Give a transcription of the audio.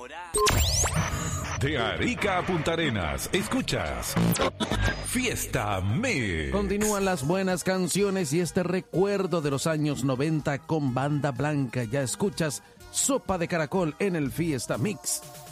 De Arica a Punta Arenas, escuchas Fiesta Mix. Continúan las buenas canciones y este recuerdo de los años 90 con Banda Blanca. Ya escuchas Sopa de Caracol en el Fiesta Mix.